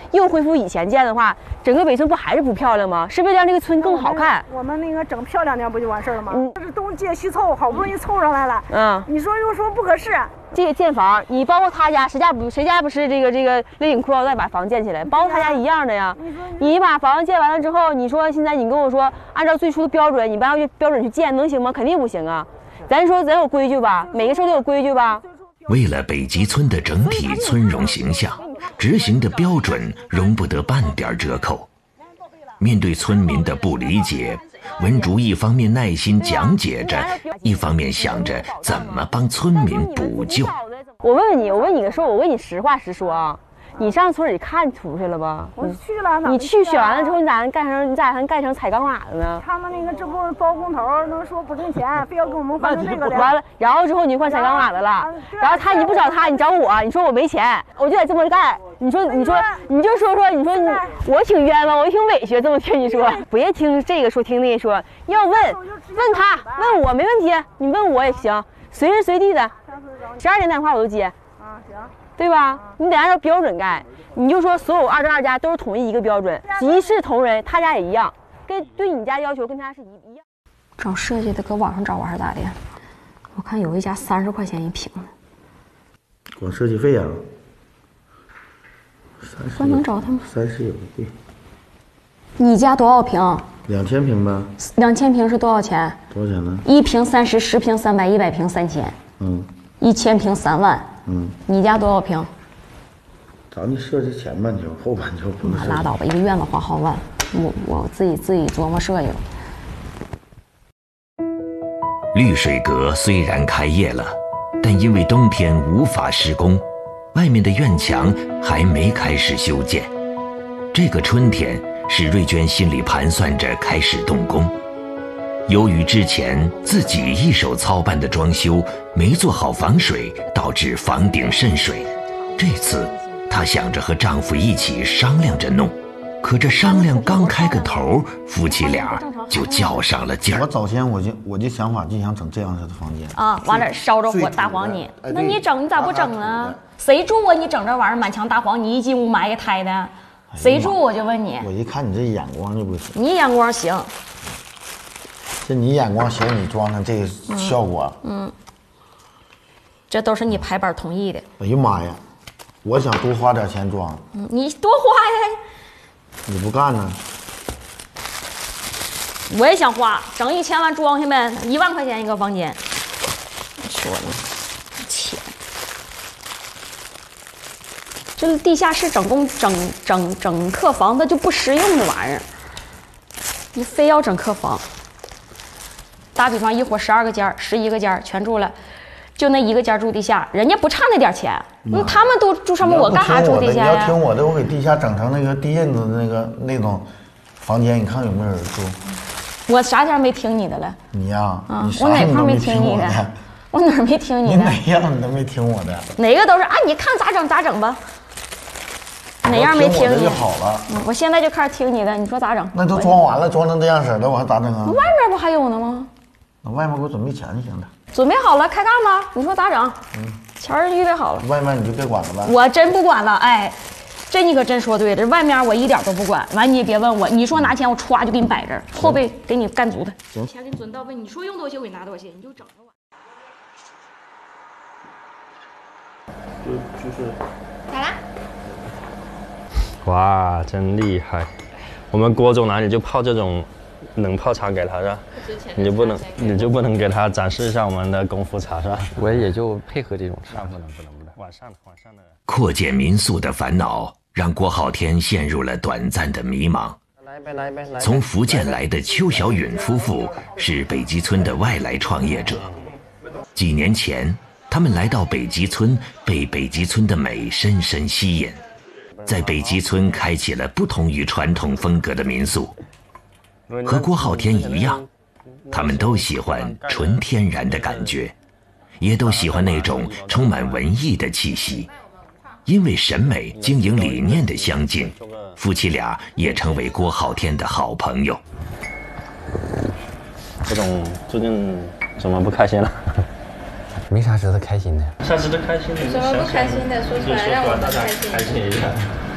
又恢复以前建的话，整个北村不还是不漂亮吗？是不是让这个村更好看？ 我们那个整漂亮点不就完事儿了吗？这是东借西凑，好不容易凑上来了。你说又说不合适。 这个建房，你包括他家，谁家不是这个勒紧裤腰带把房建起来，包括他家一样的呀。你把房子建完了之后，你说现在你跟我说按照最初的标准，你不按标准去建，能行吗？肯定不行啊。咱说咱有规矩吧，每个事都有规矩吧。 为了北极村的整体村容形象，执行的标准容不得半点折扣。面对村民的不理解，文竹一方面耐心讲解着，一方面想着怎么帮村民补救。 我问你个事，我问你实话实说啊，你上村里看出去了吧？ 我去了。 你去选完了之后，你咋还盖成踩钢瓦的呢？ 他们那个这不包工头能说不挣钱，非要跟我们换成这个的。 完了，然后之后你就换踩钢瓦的了。然后你不找他，你找我，你说我没钱，我就得这么盖。你就说，我挺冤枉，我挺委屈，这么听你说，别听这个说，听那个说，要问他，问我没问题，你问我也行，随时随地的，12点打电话我都接。 行。 对吧？你得按照标准盖，你就说所有22家都是统一一个标准，一视同仁，他家也一样，跟对你家要求跟他是一样。 找设计的搁网上找还是咋的？我看有一家30块钱一平的。 光设计费啊我能找他吗 ？30有个贵。 你家多少平 ？2000平吧。 2000平是多少钱？ 多少钱呢 ？1平30，10平300，100平3000。1000平3万。你家多少平？ 找你设计前半球，后半球不能。 拉倒吧，一个院子花好万，我自己琢磨设计了。 绿水阁虽然开业了，但因为冬天无法施工，外面的院墙还没开始修建。这个春天，史瑞娟心里盘算着开始动工。由于之前自己一手操办的装修没做好防水，导致房顶渗水。这次她想着和丈夫一起商量着弄，可这商量刚开个头，夫妻俩就较上了劲儿。 我早先我就想法就想整这样式的房间啊，完了烧着火大黄泥，那你整你咋不整呢？谁住啊？你整这玩意儿满墙大黄泥，一进屋埋一胎的，谁住？我就问你。 我一看你这眼光就不行。 你眼光行。 这你眼光行，你装成这个效果， 这都是你排班同意的。 哎呀妈呀，我想多花点钱装， 你多花呀， 你不干呢？ 我也想花，整1000万装下呗，1万块钱一个房间。你说呢？钱，这地下室整客房，它就不实用的玩意儿，你非要整客房。打比方，一伙12个间，11个间全住了，就那一个间住地下，人家不差那点钱，他们都住上面，我干啥住地下呀？ 你要听我的，我给地下整成那个地印子的那种房间，你看有没有人住？ 我啥前没听你的了？ 你呀， 我哪块没听你的？我哪儿没听你的？ 你哪样你都没听我的？ 哪个都是啊，你看咋整咋整吧。哪样没听你就好了。 我现在就开始听你的，你说咋整？ 那都装完了，装成这样式的，我还咋整啊？ 外面不还有呢吗？ 那外面给我准备钱就行了。 准备好了，开干吧。你说咋整？钱儿预备好了。 外面你就别管了吧。 我真不管了，哎，这你可真说对了。外面我一点都不管。完你也别问我，你说拿钱我歘就给你摆这儿，后背给你干足的。 行， 钱给你准到位，你说用多些我给你拿多些，你就整着我。 就是咋啦？ 哇，真厉害！我们郭总哪里就泡这种冷泡茶给他是吧？你就不能给他展示一下我们的功夫茶是吧？ 我也就配合这种茶。 不能。晚上的。 扩建民宿的烦恼让郭浩天陷入了短暂的迷茫。 来， 从福建来的邱小允夫妇是北极村的外来创业者。几年前，他们来到北极村，被北极村的美深深吸引，在北极村开启了不同于传统风格的民宿。和郭浩天一样，他们都喜欢纯天然的感觉，也都喜欢那种充满文艺的气息。因为审美、经营理念的相近，夫妻俩也成为郭浩天的好朋友。 郭总最近怎么不开心了？ 没啥值得开心的。 啥值得开心的？ 什么不开心的？说出来让我们开心一下。